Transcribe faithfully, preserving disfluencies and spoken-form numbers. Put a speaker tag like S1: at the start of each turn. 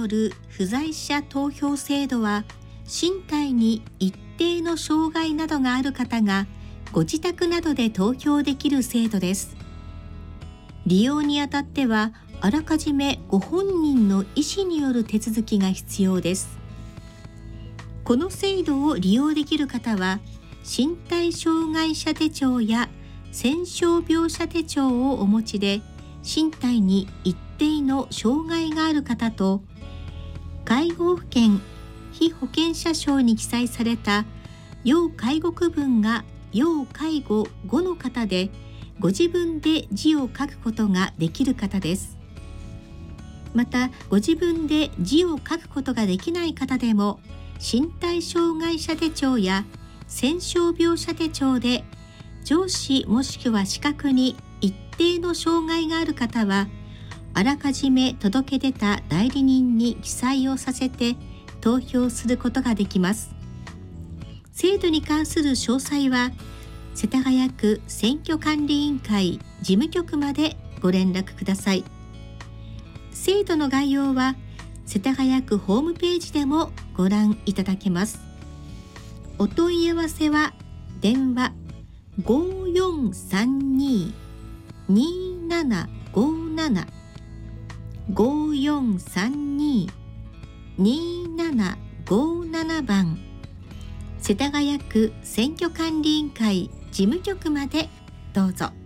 S1: よる不在者投票制度は、身体に一定の障害などがある方がご自宅などで投票できる制度です。利用にあたっては、あらかじめご本人の意思による手続きが必要です。この制度を利用できる方は、身体障害者手帳や戦傷病者手帳をお持ちで、身体に一定の障害がある方と、介護保険被保険者証に記載された要介護区分が要介護ごの方で、ご自分で字を書くことができる方です。また、ご自分で字を書くことができない方でも、身体障害者手帳や戦傷病者手帳で、上司もしくは資格に一定の障害がある方は、あらかじめ届け出た代理人に記載をさせて投票することができます。制度に関する詳細は、世田谷区選挙管理委員会事務局までご連絡ください。制度の概要は、世田谷区ホームページでもご覧いただけます。お問い合わせは、電話 ごーよんさんにーにーななごーなな ごーよんさんにーにーななごーなな 番、世田谷区選挙管理委員会事務局までどうぞ。